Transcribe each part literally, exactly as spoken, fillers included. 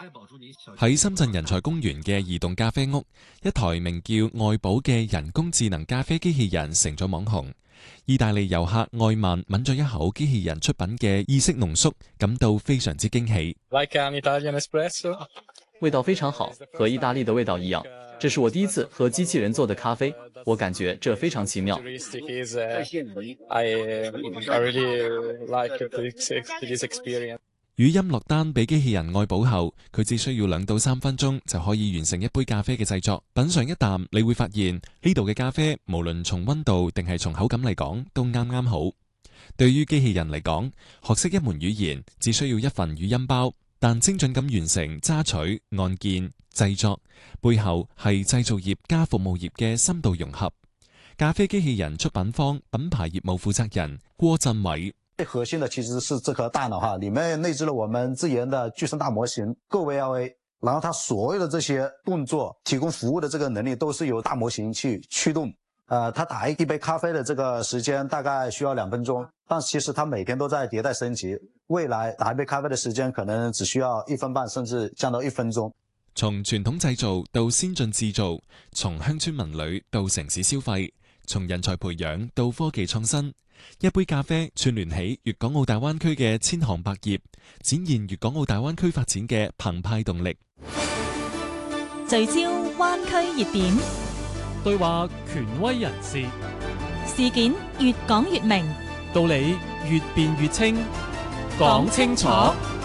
喺深圳人才公園嘅移動咖啡屋，一台名叫愛寶嘅人工智能咖啡機器人成咗網紅。意大利遊客愛曼抿咗一口機器人出品嘅意式濃縮，感到非常之驚喜。 Like an Italian espresso. 味道非常好，和意大利的味道一樣。這是我第一次喝機器人做的咖啡，我感覺這非常奇妙。 語音落單俾機器人愛寶後，佢只需要兩到三分鐘就可以完成一杯咖啡嘅製作。品嘗一啖，你會發現呢度嘅咖啡無論從溫度定係從口感嚟講都啱啱好。對於機器人嚟講，學識一門語言只需要一份語音包，但精準咁完成揸取、按鍵、製作，背後係製造業加服務業嘅深度融合。咖啡機器人出品方品牌業務負責人郭振偉。 最核心的其實是這顆大腦哈，裡面內置了我們自研的具聲大模型 GoVLA， 然後它所有的這些動作提供服務的這個能力都是由大模型去驅動。呃，它打一杯咖啡的這個時間大概需要兩分鐘，但其實它每天都在迭代升級，未來打一杯咖啡的時間可能只需要一分半，甚至降到一分鐘。 從傳統製造到先進製造，從鄉村文旅到城市消費，從人才培養到科技創新。一杯咖啡串聯起粵港澳大灣區嘅千行百業，展現粵港澳大灣區發展嘅澎湃動力。 聚焦灣區熱點， 對話權威人士， 事件越講越明， 道理越辯越清，講清楚，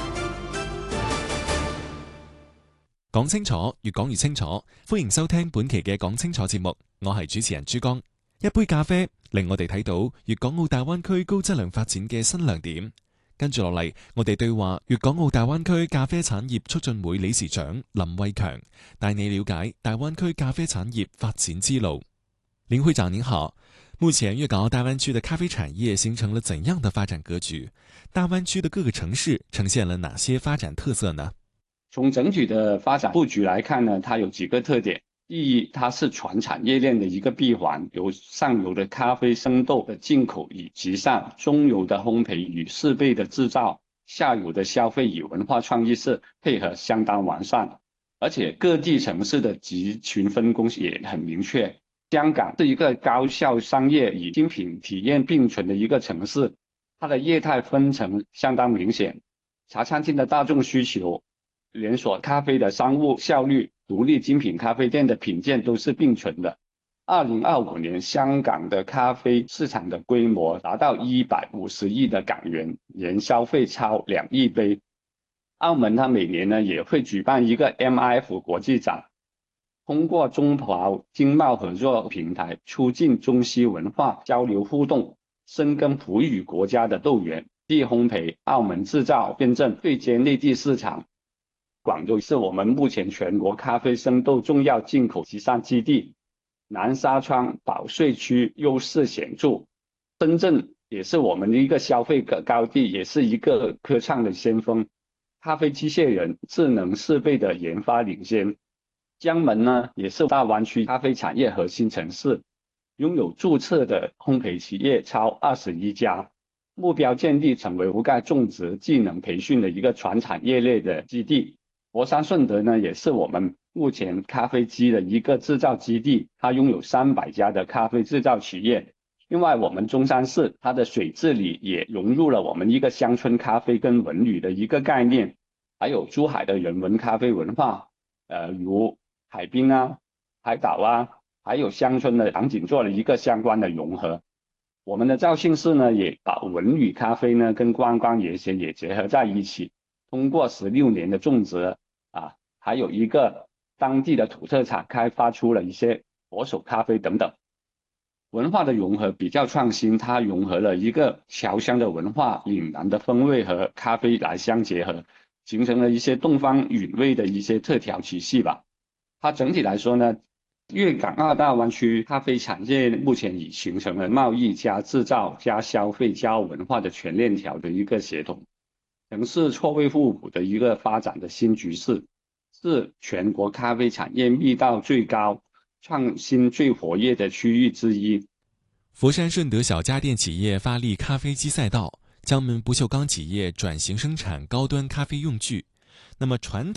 講清楚，越講越清楚。歡迎收聽本期嘅講清楚節目，我係主持人珠江。一杯咖啡令我哋睇到粵港澳大灣區高質量發展嘅新亮點。跟住落嚟，我哋對話粵港澳大灣區咖啡產業促進會理事長林偉強，帶你了解大灣區咖啡產業發展之路。林會長您好，目前粵港澳大灣區的咖啡產業形成了怎樣的發展格局？大灣區的各個城市呈現了哪些發展特色呢？ 從整體的發展布局來看呢，它有幾個特點。第一，它是全產業鏈的一個閉環，由上游的咖啡生豆的進口與集散，中游的烘焙與設備的製造，下游的消費與文化創意是配合相當完善，而且各地城市的集群分工也很明確。香港是一個高效商業與精品體驗並存的一個城市，它的業態分層相當明顯，茶餐廳的大眾需求，連鎖咖啡的商務效率，獨立精品咖啡店的品鑑都是並存的。二零二五年，香港的咖啡市場的規模達到一百五十億的港元，年消費超兩億杯。澳門它每年呢也會舉辦一個 M I F 國際展，通過中葡經貿合作平台，促進中西文化交流互動，深耕葡語國家的豆源、地烘焙、澳門製造認證，對接內地市場。廣州是我們目前全國咖啡生豆重要進口集散基地，南沙窗保稅區優勢顯著。深圳也是我們的一個消費高地，也是一個科創的先鋒，咖啡機械人、智能設備的研發領先。江門呢，也是大灣區咖啡產業核心城市，擁有註冊的烘焙企業超二十一家，目標建立成為覆蓋種植技能培訓的一個全產業鏈的基地。佛山順德呢，也是我們目前咖啡機的一個製造基地，它擁有三百家的咖啡製造企業。另外，我們中山市它的水治理也融入了我們一個鄉村咖啡跟文旅的一個概念，還有珠海的人文咖啡文化，呃，如海濱啊、海島啊，還有鄉村的場景做了一個相關的融合。我們的肇慶市呢，也把文旅咖啡呢跟觀光業些也結合在一起。通過十六年的種植啊，還有一個當地的土特產，開發出了一些佛手咖啡等等。文化的融合比較創新，它融合了一個僑鄉的文化、嶺南的風味和咖啡來相結合，形成了一些東方韻味的一些特調體系吧。它整體來說呢，粵港澳大灣區咖啡產業目前已形成了貿易加製造加消費加文化的全鏈條的一個協同。城市錯位互補的一個發展的新局勢，是全國咖啡產業密度最高、創新最活躍的區域之一。 佛山順德小家電企業發力咖啡機賽道，江門不鏽鋼企業轉型生產高端咖啡用具。那麼傳統